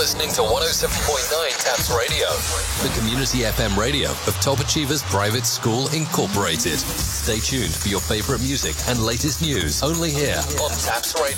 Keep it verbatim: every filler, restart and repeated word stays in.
listening to one oh seven point nine Taps Radio, the community F M radio of Top Achievers Private School Incorporated. Stay tuned for your favorite music and latest news only here on Taps Radio.